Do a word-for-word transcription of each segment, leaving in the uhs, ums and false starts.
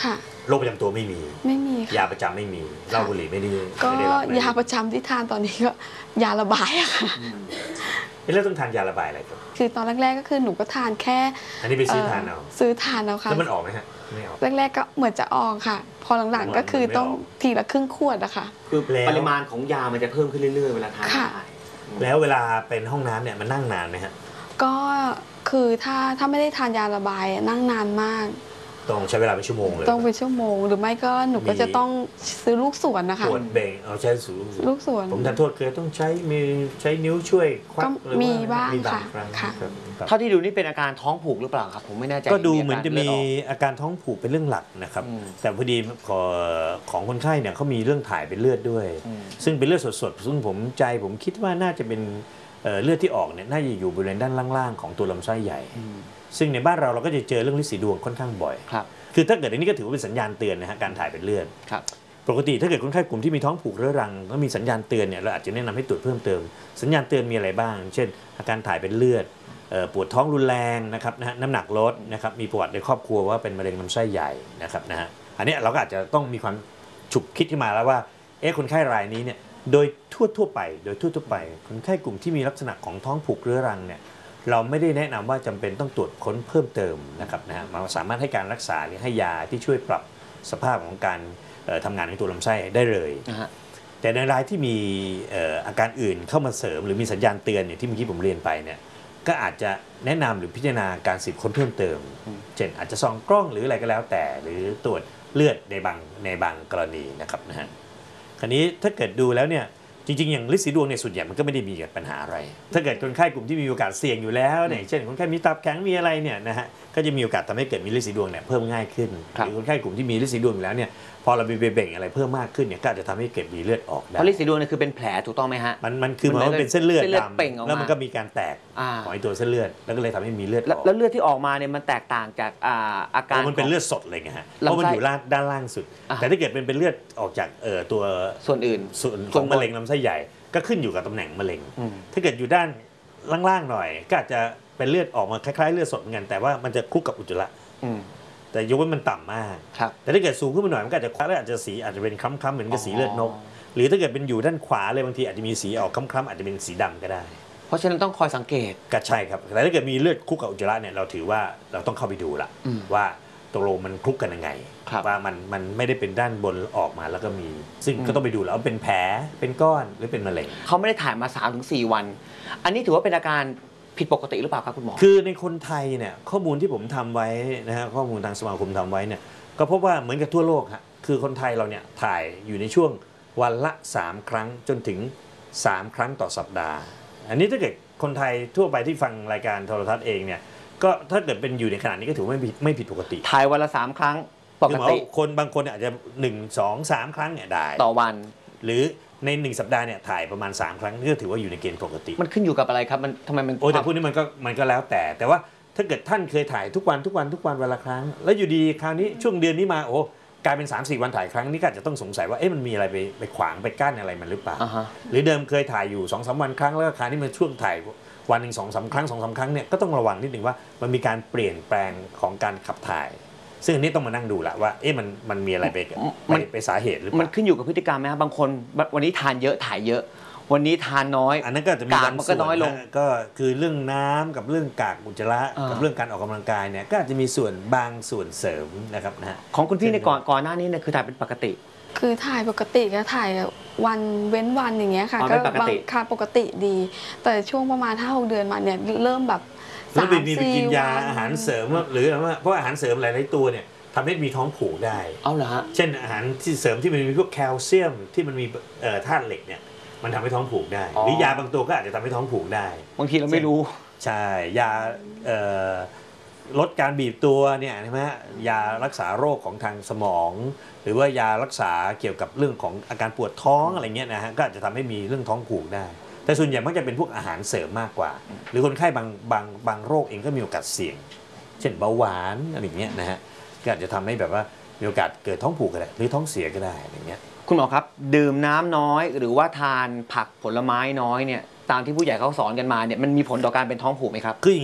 โรคประจำตัวไม่มีไม่มียาประจำไม่มีเหล้าบุหรี่ไม่ได้ก็ยาประจำที่ทานตอนนี้ก็ยาระบายอะค่ะแล้วต้องทานยาระบายอะไรครับคือตอนแรกๆก็คือหนูก็ทานแค่อันนี้ไปซื้อทานเอาซื้อทานเอาค่ะแล้วมันออกไหมฮะไม่ออกแรกๆก็เหมือนจะออกค่ะพอหลังๆก็คือต้องทีละครึ่งขวดอะค่ะคือปริมาณของยามันจะเพิ่มขึ้นเรื่อยๆเวลาทานแล้วเวลาเป็นห้องน้ำเนี่ยมันนั่งนานไหมฮะก็คือถ้าถ้าไม่ได้ทานยาระบายนั่งนานมากต้องใช้เวลาเป็นชั่วโมงเลยต้องเป็นชั่วโมงหรือไม่ก็หนูก็จะต้องซื้อลูกสวนนะคะขวดเบ่งเอาใช้สูลูกสวนผมทานโทษคือต้องใช้มีใช้นิ้วช่วยควักหรือว่ามีบ้างค่ะเท่าที่ดูนี่เป็นอาการท้องผูกหรือเปล่าครับผมไม่แน่ใจก็ดูเหมือนจะมีอาการท้องผูกเป็นเรื่องหลักนะครับแต่พอดีของคนไข้เนี่ยเขามีเรื่องถ่ายเป็นเลือดด้วยซึ่งเป็นเลือดสดๆซึ่งผมใจผมคิดว่าน่าจะเป็นเลือดที่ออกเนี่ยน่าจะอยู่บริเวณด้านล่างๆของตัวลำไส้ใหญ่ซึ่งในบ้านเราเราก็จะเจอเรื่องฤทธิ์สีดวงค่อนข้างบ่อยคือถ้าเกิดอันนี้ก็ถือว่าเป็นสัญญาณเตือนนะฮะการถ่ายเป็นเลือดปกติถ้าเกิดคนไข้กลุ่มที่มีท้องผูกเรื้อรังแล้วมีสัญญาณเตือนเนี่ยเราอาจจะแนะนำให้ตรวจเพิ่มเติมสัญญาณเตือนมีอะไรบ้างเช่นอาการถ่ายเป็นเลือดปวดท้องรุนแรงนะครับนะฮะน้ำหนักลดนะครับมีประวัติในครอบครัวว่าเป็นมะเร็งลำไส้ใหญ่นะครับนะฮะอันนี้เราก็อาจจะต้องมีความฉุกคิดขึ้นมาแล้วว่าเอ๊ะคนไข้รายนี้เนี่ยโดยทั่วทั่วไปโดยทั่วทั่วไปคนไข้กลุ่มที่มีลักษณะของท้องผูกเรื้อรังเนี่ยเราไม่ได้แนะนำว่าจำเป็นต้องตรวจค้นเพิ่มเติมนะครับนะฮะมันสามารถให้การรักษาหรือให้ยาที่ช่วยปรับสภาพของการทำงานของตัวลำไส้ได้เลยแต่ในรายที่มีอาการอื่นเข้ามาเสริมหรือมีสัญญาณเตือนอย่างที่เมื่อกี้ผมเรียนไปเนี่ยก็อาจจะแนะนำหรือพิจารณาการสืบค้นเพิ่มเติมเช่นอาจจะส่องกล้องหรืออะไรก็แล้วแต่หรือตรวจเลือดในบางในบางกรณีนะครับนะฮะคราวนี้ถ้าเกิดดูแล้วเนี่ยจริงๆอย่างฤทธิ์สีดวงเนี่ยส่วนใหญ่มันก็ไม่ได้มีปัญหาอะไรถ้าเกิดคนไข้กลุ่มที่มีโอกาสเสี่ยงอยู่แล้วเนี่ยเช่นคนไข้มีตับแข็งมีอะไรเนี่ยนะฮะก็จะมีโอกาสทำให้เกิดมีฤทธิ์สีดวงเนี่ยเพิ่มง่ายขึ้นหรือคนไข้กลุ่มที่มีฤทธิ์สีดวงอยู่แล้วเนี่ยพอเราไปเบ่งอะไรเพิ่มมากขึ้นเนี่ยก็อาจจะทำให้เกิดมีเลือดออกได้เพราะฤทธิ์สีดวงเนี่ยคือเป็นแผลถูกต้องไหมฮะมันมันคือมันเป็นเส้นเลือดดำแล้วมันก็มีการแตกของไอ้ตัวเส้นเลือดแล้วก็เลยทำให้มีเลือดออกแล้วเลือดที่ออกมาเนี่ยมันแตกต่างจากอาการมันเป็นเลือดสดเลยไงฮะเพราะมันอยู่ด้านล่างสุดแต่ถ้าเกิดเป็นเป็นเลือดออกจากตัวส่วนอื่นส่วนของมะเร็งลำไส้ใหญ่ก็ขึ้นอยู่กับตำแหน่งมะเร็งถ้าเกิดอยู่ด้านล่างๆหน่อยก็อาจจะเป็นเลือดออกมาคล้ายๆเลือดสดเหมือนกันแต่ว่ามันจะคลุกกับอุจจาระแต่ยกเว้นมันต่ำมากแต่ถ้าเกิดสูงขึ้นมาหน่อยมันก็อาจจะคล้ายอาจจะสีอาจจะเป็นคล้ำๆเหมือนกับสีเลือดนกหรือถ้าเกิดเป็นอยู่ด้านขวาเลยบางทีอาจจะมีสีออกคล้ำๆอาจจะเป็นสีดำก็ได้เพราะฉะนั้นต้องคอยสังเกตก็ใช่ครับแต่ถ้าเกิดมีเลือดคลุกกับอุจจาระเนี่ยเราถือว่าเราต้องเข้าไปดูละว่าตกลงมันคลุกกันยังไงว่ามันมันไม่ได้เป็นด้านบนออกมาแล้วก็มีซึ่งก็ต้องไปดูแล้วว่าเป็นแผลเป็นก้อนหรือเป็นมะเร็งเขาไม่ได้ถ่ายมา สามถึงสี่ วันอันนี้ถือว่าเป็นอาการผิดปกติหรือเปล่าครับคุณหมอคือในคนไทยเนี่ยข้อมูลที่ผมทำไว้นะฮะข้อมูลทางสมาคมทำไว้เนี่ยก็พบว่าเหมือนกับทั่วโลกฮะคือคนไทยเราเนี่ยถ่ายอยู่ในช่วงวันละสามครั้งจนถึงสามครั้งต่อสัปดาห์อันนี้ถ้าเกิดคนไทยทั่วไปที่ฟังรายการโทรทัศน์เองเนี่ยก็ถ้าเกิดเป็นอยู่ในขนาดนี้ก็ถือว่าไม่ผิดไม่ผิดปกติถ่ายวันละสามครั้งปกติคนบางคนอาจจะหนึ่ง สอง สามครั้งเนี่ยได้ต่อวันหรือในหนึ่งสัปดาห์เนี่ยถ่ายประมาณสามครั้งนี่ก็ถือว่าอยู่ในเกณฑ์ปกติมันขึ้นอยู่กับอะไรครับมันทำไมมันโอ้แต่พวกนี้มันก็มันก็แล้วแต่แต่ว่าถ้าเกิดท่านเคยถ่ายทุกวันทุกวันทุกวันวันละครั้งแล้วอยู่ดีคราวนี้ช่วงเดือนนี้มาโอ้กลายเป็น สามสี่ วันถ่ายครั้งนี่ก็อาจจะต้องสงสัยว่าเอ๊ะมันมีอะไรไปไปขวางไปกั้นอะไรมันหรือเปล่า uh-huh. หรือเดิมเคยถ่ายอยู่ สองสาม วันครั้งแล้วคราวนี้มันช่วงถ่ายวันหนึ่ง สองสาม ครั้ง สองสาม ครั้งเนี่ยก็ต้องระวังนิดนึงว่ามันมีการเปลี่ยนแปลงของการขับถ่ายซึ่งอันนี้ต้องมานั่งดูละว่าเอ๊ะมันมันมีอะไรไปมันไปสาเหตุหรือเปล่ามันขึ้นอยู่กับพฤติกรรมไหมครับบางคนวันนี้ทานเยอะถ่ายเยอะวันนี้ทานน้อยอันนั้นก็จะมีบางส่วนก็คือเรื่องน้ำกับเรื่องกากอุจจาระกับเรื่องการออกกำลังกายเนี่ยก็อาจจะมีส่วนบางส่วนเสริมนะครับนะฮะของคุณพี่ในก่อนก่อนหน้านี้เนี่ยคือถ่ายเป็นปกติคือถ่ายปกติก็ถ่ายวันเว้นวันอย่างเงี้ยค่ะก็บางค่ะปกติดีแต่ช่วงประมาณ ห้าหก เดือนมาเนี่ยเริ่มแบบสามสี่วันกินยาอาหารเสริมหรือว่าเพราะอาหารเสริมหลายๆตัวเนี่ยทำให้มีท้องผูกได้เอาเหรอฮะเช่นอาหารที่เสริมที่มันมีพวกแคลเซียมที่มันมีธาตุเหล็กเนี่ยมันทำให้ท้องผูกได้หรือยาบางตัวก็อาจจะทำให้ท้องผูกได้บางทีเราไม่รู้ใช่ยาลดการบีบตัวเนี่ยใช่ไหมยารักษาโรคของทางสมองหรือว่ายารักษาเกี่ยวกับเรื่องของอาการปวดท้องอะไรเงี้ยนะฮะก็อาจจะทำให้มีเรื่องท้องผูกได้แต่ส่วนใหญ่มักจะเป็นพวกอาหารเสริมมากกว่าหรือคนไข้บางบางบางโรคเองก็มีโอกาสเสี่ยงเช่นเบาหวานอะไรเงี้ยนะฮะก็อาจจะทำให้แบบว่ามีโอกาสเกิดท้องผูกก็ได้หรือท้องเสียก็ได้อย่างเงี้ยคุณหมอครับดื่มน้ำน้อยหรือว่าทานผักผลไม้น้อยเนี่ยตามที่ผู้ใหญ่เขาสอนกันมาเนี่ยมันมีผลต่อการเป็นท้องผูกไหมครับคืออย่างนี้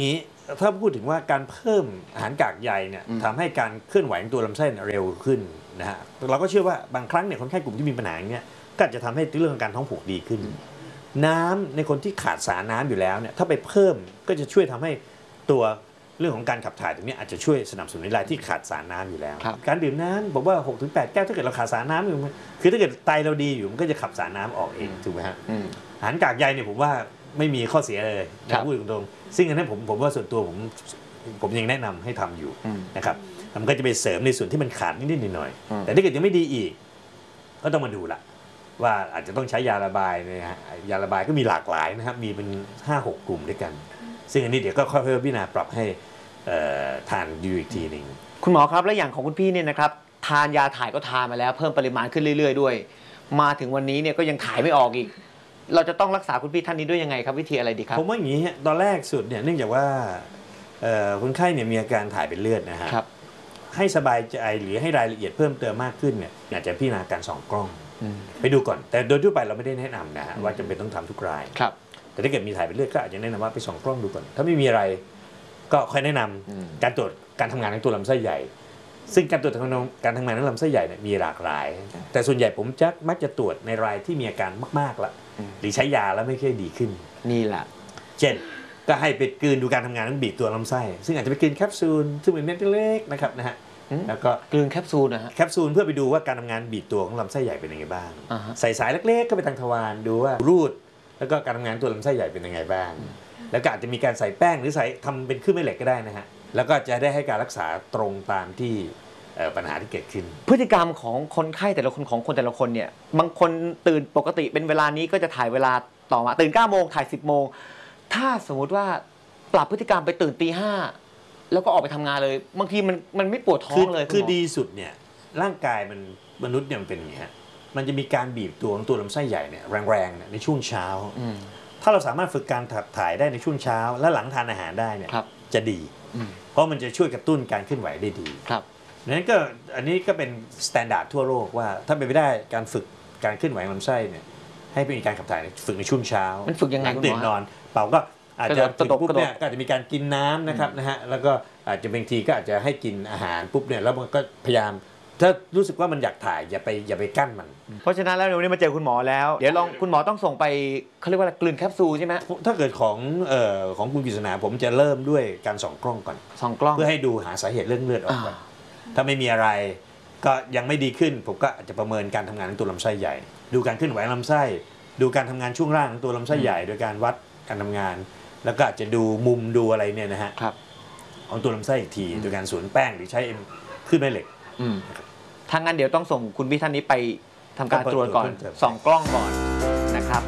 ถ้าพูดถึงว่าการเพิ่มอาหารกากใยเนี่ยทำให้การเคลื่อนไหวของตัวลำไส้เร็วขึ้นนะฮะเราก็เชื่อว่าบางครั้งเนี่ยคนไข้กลุ่มที่มีปัญหาอย่างเงี้ยก็จะทำให้เรื่องของการท้องผูกดีขึ้นน้ำในคนที่ขาดสารน้ำอยู่แล้วเนี่ยถ้าไปเพิ่มก็จะช่วยทำให้ตัวเรื่องของการขับถ่ายตรงนี้อาจจะช่วยสนับสนุนในรายที่ขาดสารน้ำอยู่แล้วการดื่มน้ำบอกว่า หกถึงแปด แก้วถ้าเกิดเราขาดสารน้ำอยู่คือถ้าเกิดไตเราดีอยู่มันก็จะขับสารน้ำออกเองถูกไหมฮะอาหารกากใยเนี่ยผมว่าไม่มีข้อเสียเลยนะพูดตรงๆซึ่งอันนั้นผมผมว่าส่วนตัวผมผมยังแนะนำให้ทำอยู่นะครับมันก็จะไปเสริมในส่วนที่มันขาดนิดๆหน่อยๆแต่ถ้าเกิดยังไม่ดีอีกก็ต้องมาดูละว่าอาจจะต้องใช้ยาระบายนะฮะยาระบายก็มีหลากหลายนะครับมีเป็น ห้าหก กลุ่มด้วยกันซึ่งอันนี้เดี๋ยวก็ค่อยๆพิจารณาปรับให้ทานดูอีกทีหนึ่งคุณหมอครับและอย่างของคุณพี่เนี่ยนะครับทานยาถ่ายก็ทานมาแล้วเพิ่มปริมาณขึ้นเรื่อยๆด้วยมาถึงวันนี้เนี่ยก็ยังถ่ายไม่ออกอีกเราจะต้องรักษาคุณพี่ท่านนี้ด้วยยังไงครับวิธีอะไรดีครับผมว่าอย่างนี้ตอนแรกสุดเนี่ยเนื่องจากว่าคนไข้เนี่ยมีอาการถ่ายเป็นเลือดนะฮะให้สบายใจหรือให้รายละเอียดเพิ่มเติมมากขึ้นเนี่ยอยากจะพิจารณาการส่องกล้องไปดูก่อนแต่โดยทั่วไปเราไม่ได้แนะนำนะฮะว่าจำเป็นต้องทำทุกรายแต่ถ้าเกิดมีถ่ายเป็นเลือดก็อาจจะแนะนำว่าไปส่องกล้องดูก่อนถ้าไม่มีอะไรก็ค่อยแนะนำการตรวจการทำงานของตัวลำไส้ใหญ่ซึ่งการตรวจการทำงานของลำไส้ใหญ่เนี่ยมีหลากหลายแต่ส่วนใหญ่ผมจะมักจะตรวจในรายที่มีอาการมากๆละหรือใช้ยาแล้วไม่ค่อยดีขึ้นนี่แหละเช่นก็ให้ไปกลืนดูการทำงานของบีบตัวลำไส้ซึ่งอาจจะไปกลืนแคปซูลซึ่งเป็นเม็ดเล็กๆนะครับนะฮะแล้วก็กลืนแคปซูลนะฮะแคปซูลเพื่อไปดูว่าการทำงานบีบตัวของลำไส้ใหญ่เป็นยังไงบ้างใส่สายเล็กๆเข้าไปทางทวารดูว่ารูดแล้วก็การทำงานตัวลำไส้ใหญ่เป็นยังไงบ้างแล้วก็อาจจะมีการใส่แป้งหรือใส่ทำเป็นคลื่นแม่เหล็กก็ได้นะฮะแล้วก็จะได้ให้การรักษาตรงตามที่ปัญหาที่เกิดขึ้นพฤติกรรมของคนไข้แต่ละคนของคนแต่ละคนเนี่ยบางคนตื่นปกติเป็นเวลานี้ก็จะถ่ายเวลาต่อมาตื่นเก้าโมงถ่ายสิบโมงถ้าสมมุติว่าปรับพฤติกรรมไปตื่นตีห้าแล้วก็ออกไปทำงานเลยบางทีมันมันไม่ปวดท้องเลยคือดีสุดเนี่ยร่างกายมันมนุษย์เนี่ยมันเป็นอย่างนี้ฮะมันจะมีการบีบตัวของตัวลำไส้ใหญ่เนี่ยแรงๆในช่วงเช้าถ้าเราสามารถฝึกการขับถ่ายได้ในช่วงเช้าและหลังทานอาหารได้เนี่ยจะดีเพราะมันจะช่วยกระตุ้นการเคลื่อนไหวได้ดีนั้นก็อันนี้ก็เป็นมาตรฐานทั่วโลกว่าถ้าเป็นไปได้การฝึกการเคลื่อนไหวลำไส้เนี่ยให้เป็นการขับถ่ายฝึกในช่วงเช้ามันฝึกยังไงตื่นนอนเปล่าก็อาจจะตื่นปุ๊บเนี่ยก็อาจจะมีการกินน้ำนะครับนะฮะแล้วก็อาจจะบางทีก็อาจจะให้กินอาหารปุ๊บเนี่ยแล้วมันก็พยายามถ้ารู้สึกว่ามันอยากถ่ายอย่าไปอย่าไปกั้นมันเพราะฉะนั้นแล้ววันนี้มาเจอคุณหมอแล้วเดี๋ยวลองคุณหมอต้องส่งไปเขาเรียกว่ากลืนแคปซูลใช่ไหมถ้าเกิดของเอ่อของคุณกฤษณาผมจะเริ่มด้วยการส่องกล้องก่อนส่องกล้องเพื่อให้ดูหาสาเหตุเรื่องเลือดออกก่อนถ้าไม่มีอะไรก็ยังไม่ดีขึ้นผมก็อาจจะประเมินการทำงานของตัวลำไส้ใหญ่ดูการเคลื่อนไหวลำไส้ดูการทำงานช่วงล่างของตัวลำไส้ใหญ่โดยการวัดการทำงานแล้วก็อาจจะดูมุมดูอะไรเนี่ยนะฮะของตัวลำไส้อีกทีโดยการสวนแป้งหรือใช้เอ็มขึ้นแม่เหล็กทางนั้นเดี๋ยวต้องส่งคุณพี่ท่านนี้ไปทำการตรวจก่อนส่องกล้องก่อนนะครับ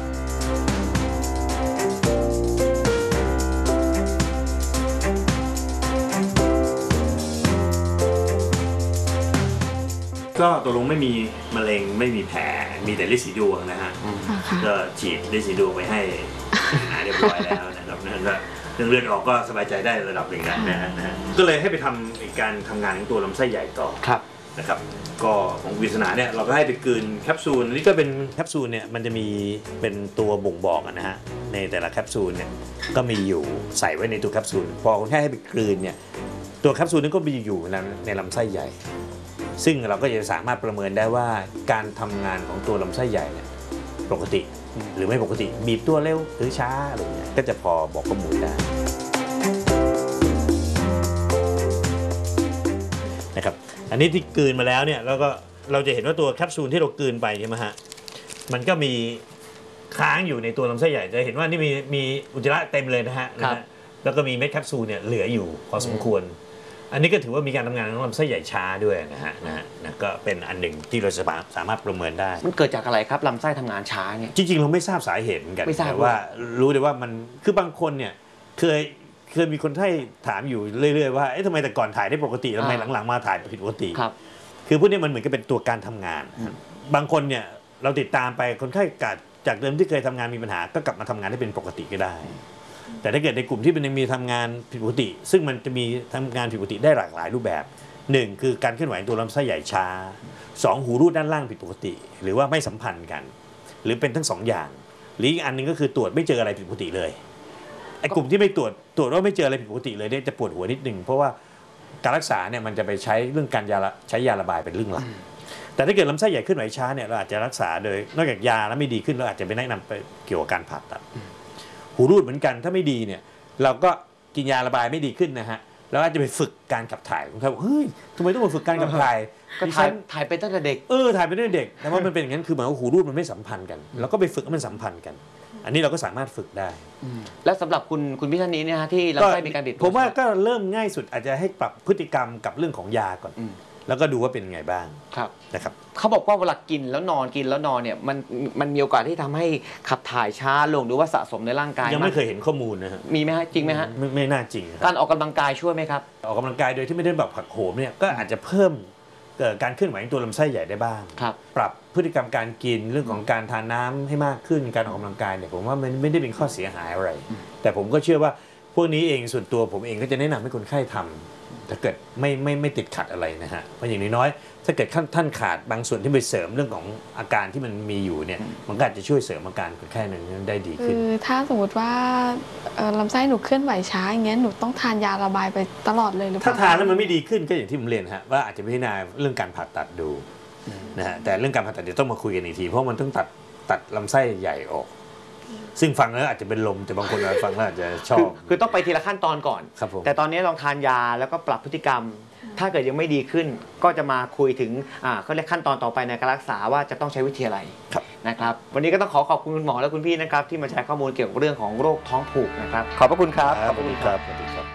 ก็ตกลงไม่มีมะเร็งไม่มีแผลมีแต่ฤทธิ์สีดวงนะฮะก็ฉีดฤทธิ์สีดวงไปให้หายเรียบร้อยแล้วนะครับนั่นก็เรื่องเลือดออกก็สบายใจได้ระดับหนึ่งแล้วนะฮะก็เลยให้ไปทำการทำงานของตัวลำไส้ใหญ่ต่อนะครับก็ของวิศนาเนี่ยเราก็ให้ไปกลืนแคปซูลนี่ก็เป็นแคปซูลเนี่ยมันจะมีเป็นตัวบ่งบอกนะฮะในแต่ละแคปซูลเนี่ยก็มีอยู่ใส่ไว้ในตัวแคปซูลพอคนไข้ให้ไปกลืนเนี่ยตัวแคปซูลนั้นก็มีอยู่ในลำไส้ใหญ่ซึ่งเราก็จะสามารถประเมินได้ว่าการทำงานของตัวลำไส้ใหญ่เนี่ยปกติหรือไม่ปกติบีบตัวเร็วหรือช้าอะไรเงี้ยก็จะพอบอกข้อมูลได้นะครับอันนี้ที่กลืนมาแล้วเนี่ยแล้วก็เราจะเห็นว่าตัวแคปซูลที่เรากลืนไปใช่ไหมฮะมันก็มีค้างอยู่ในตัวลำไส้ใหญ่จะเห็นว่านี่มีมีอุจจาระเต็มเลยนะฮะแล้วก็มีเม็ดแคปซูลเนี่ยเหลืออยู่พอสมควรอันนี้ก็ถือว่ามีการทำงานของลำไส้ใหญ่ช้าด้วยนะฮะนะฮะก็เป็นอันหนึ่งที่เราสามารถประเมินได้มันเกิดจากอะไรครับลำไส้ทำงานช้าเนี่ยจริงๆเราไม่ทราบสาเหตุเหมือนกันแต่ว่ารู้เลยว่ามันคือบางคนเนี่ยเคยเคยมีคนไข้ถามอยู่เรื่อยๆว่าเอ๊ะทำไมแต่ก่อนถ่ายได้ปกติทำไมหลังๆมาถ่ายผิดปกติครับคือพวกนี้มันเหมือนกับเป็นตัวการทำงานบางคนเนี่ยเราติดตามไปคนไข้จากเดิมที่เคยทำงานมีปัญหาก็กลับมาทำงานได้เป็นปกติก็ได้แต่ถ้าเกิดในกลุ่มที่มันยังมีทำงานผิดปกติซึ่งมันจะมีทำงานผิดปกติได้หลากหลายรูปแบบหนึ่งคือการเคลื่อนไหวตัวลำไส้ใหญ่ช้าสองหูรูดด้านล่างผิดปกติหรือว่าไม่สัมพันธ์กันหรือเป็นทั้งสองอย่างหรืออีกอันนึงก็คือตรวจไม่เจออะไรผิดปกติเลยไอ้กลุ่มที่ไม่ตรวจตรวจว่าไม่เจออะไรผิดปกติเลยเนี่ยจะปวดหัวนิดนึงเพราะว่าการรักษาเนี่ยมันจะไปใช้เรื่องการยาใช้ยาระบายเป็นเรื่องหลักแต่ถ้าเกิดลำไส้ใหญ่ขึ้นไหวช้าเนี่ยเราอาจจะรักษาโดยนอกจากยาแล้วไม่ดีขึ้นเราอาจจะไปแนะนำไปเกี่ยวกับการผ่าตัดหูรูดเหมือนกันถ้าไม่ดีเนี่ยเราก็กินยาระบายไม่ดีขึ้นนะฮะเราอาจจะไปฝึกการขับถ่ายของเขาเฮ้ยทำไมต้องมาฝึกการขับถ่ายก็ถ่ายถ่ายเป็นตั้งแต่เด็กเออถ่ายเป็นตั้งแต่เด็กแต่ว่ามันเป็นอย่างนั้นคือหมายว่าหูรูดมันไม่สัมพันธ์กันเราก็ไปฝึกให้มันสัมพันธ์กันอันนี้เราก็สามารถฝึกได้แล้วสำหรับคุณคุณพี่ท่านนี้เนี่ยฮะที่ลำไส้มีการบิดตัวผมว่าก็เริ่มง่ายสุดอาจจะให้ปรับพฤติกรรมกับเรื่องของยาก่อนแล้วก็ดูว่าเป็นไงบ้างครับนะครับเขาบอกว่าเวลากินแล้วนอนกินแล้วนอนเนี่ยมันมันมีโอกาสที่ทำให้ขับถ่ายช้าลงหรือว่าสะสมในร่างกายยังไม่เคยเห็นข้อมูลนะฮะมีไหมฮะจริงไหมฮะไม่ไม่น่าจริงการออกกำลังกายช่วยไหมครับออกกำลังกายโดยที่ไม่ได้แบบผักโหมเนี่ยก็อาจจะเพิ่มการเคลื่อนไหวของตัวลำไส้ใหญ่ได้บ้างปรับพฤติกรรมการกินเรื่องของการทานน้ำให้มากขึ้นการออกกำลังกายเนี่ยผมว่ามันไม่ได้เป็นข้อเสียหายอะไรแต่ผมก็เชื่อว่าพวกนี้เองส่วนตัวผมเองก็จะแนะนำให้คนไข้ทำถ้าเกิดไม่ไม่ไม่ติดขัดอะไรนะฮะเพราะอย่างน้อยๆถ้าเกิดท่านขาดบางส่วนที่ไปเสริมเรื่องของอาการที่มันมีอยู่เนี่ยมันก็อาจจะช่วยเสริมอาการคนไข้นั้นได้ดีขึ้นคือถ้าสมมติว่าลำไส้หนูเคลื่อนไหวช้าอย่างเงี้ยหนูต้องทานยาระบายไปตลอดเลยหรือเปล่าถ้าทานแล้วมันไม่ดีขึ้นก็อย่างที่ผมเรียนฮะว่าอาจจะพิจารณาเรื่องการผ่าตัดดูนะฮะแต่เรื่องการผ่าตัดเดี๋ยวต้องมาคุยกันอีกทีเพราะมันต้องตัดตัดลำไส้ใหญ่ออกซึ่งฟังแล้วอาจจะเป็นลมแต่บางคนฟังแล้วอาจจะชอบคือต้องไปทีละขั้นตอนก่อนแต่ตอนนี้ลองทานยาแล้วก็ปรับพฤติกรรมถ้าเกิดยังไม่ดีขึ้นก็จะมาคุยถึงอ่าเขาเรียกขั้นตอนต่อไปในการรักษาว่าจะต้องใช้วิธีอะไรนะครับวันนี้ก็ต้องขอขอบคุณคุณหมอและคุณพี่นะครับที่มาแชร์ข้อมูลเกี่ยวกับเรื่องของโรคท้องผูกนะครับขอบพระคุณครับขอบคุณครับ